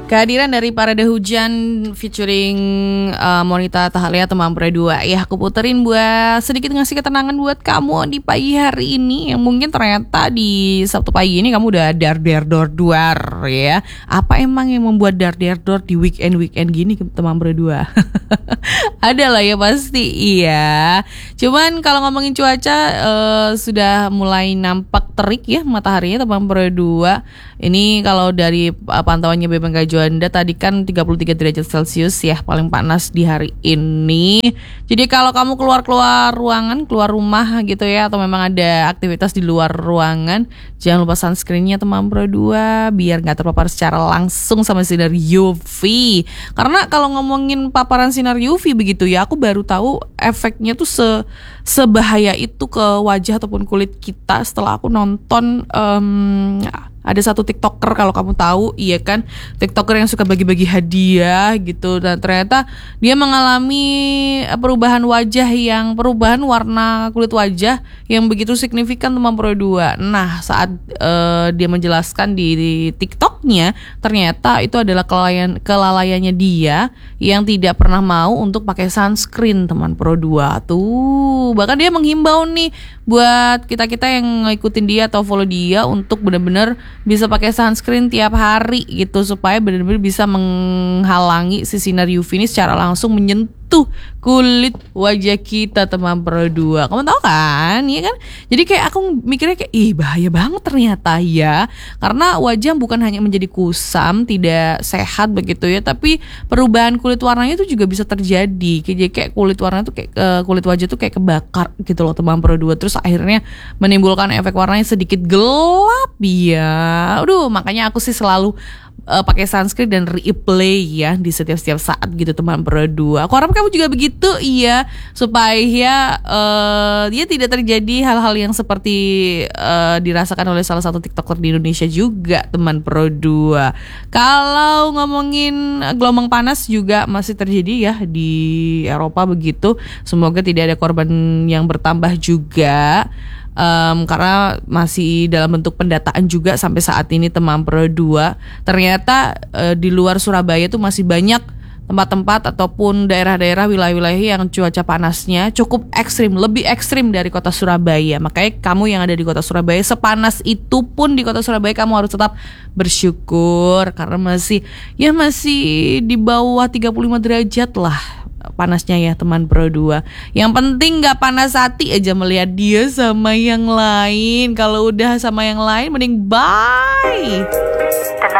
Kehadiran dari Parade Hujan featuring Monita Tahalia teman berdua. Ya aku puterin buat sedikit ngasih ketenangan buat kamu di pagi hari ini. Yang mungkin ternyata di Sabtu pagi ini kamu udah dar-der-dor-duar ya. Apa emang yang membuat dar-der-dor di weekend gini teman berdua? Ada lah ya pasti iya. Cuman kalau ngomongin cuaca sudah mulai nampak terik ya mataharinya teman berdua. Ini kalau dari pantauannya BMKG Juanda tadi kan 33 derajat Celcius ya paling panas di hari ini. Jadi kalau kamu keluar ruangan, keluar rumah gitu ya, atau memang ada aktivitas di luar ruangan, jangan lupa sunscreennya teman berdua biar nggak terpapar secara langsung sama sinar UV. Karena kalau ngomongin paparan sinar UV begitu ya, aku baru tahu efeknya tuh sebahaya itu ke wajah ataupun kulit kita setelah aku nonton ada satu TikToker kalau kamu tahu, iya kan, TikToker yang suka bagi-bagi hadiah gitu, dan ternyata dia mengalami perubahan warna kulit wajah yang begitu signifikan teman berdua. Nah saat dia menjelaskan di TikToknya, ternyata itu adalah kelalaiannya dia yang tidak pernah mau untuk pakai sunscreen teman berdua tuh. Bahkan dia menghimbau nih buat kita-kita yang ngikutin dia atau follow dia untuk benar-benar bisa pakai sunscreen tiap hari gitu, supaya benar-benar bisa menghalangi si sinar UV ini secara langsung menyentuh kulit wajah kita teman berdua. Kamu tahu kan? Iya kan? Jadi kayak aku mikirnya kayak bahaya banget ternyata ya. Karena wajah bukan hanya menjadi kusam, tidak sehat begitu ya, tapi perubahan kulit warnanya itu juga bisa terjadi. Jadi kayak kulit warna tuh kayak kulit wajah tuh kayak kebakar gitu loh teman berdua. Terus akhirnya menimbulkan efek warnanya sedikit gelap ya. Aduh, makanya aku sih selalu pakai sunscreen dan replay ya di setiap saat gitu teman berdua. Aku harap kamu juga begitu iya, supaya dia tidak terjadi hal-hal yang seperti dirasakan oleh salah satu TikToker di Indonesia juga teman berdua. Kalau ngomongin gelombang panas juga masih terjadi ya di Eropa begitu. Semoga tidak ada korban yang bertambah juga. Karena masih dalam bentuk pendataan juga sampai saat ini teman berdua. Ternyata di luar Surabaya tuh masih banyak tempat-tempat ataupun daerah-daerah wilayah-wilayah yang cuaca panasnya cukup ekstrim, lebih ekstrim dari kota Surabaya. Makanya kamu yang ada di kota Surabaya, sepanas itu pun di kota Surabaya kamu harus tetap bersyukur karena masih di bawah 35 derajat lah panasnya ya teman berdua. Yang penting gak panas hati aja melihat dia sama yang lain. Kalau udah sama yang lain mending bye.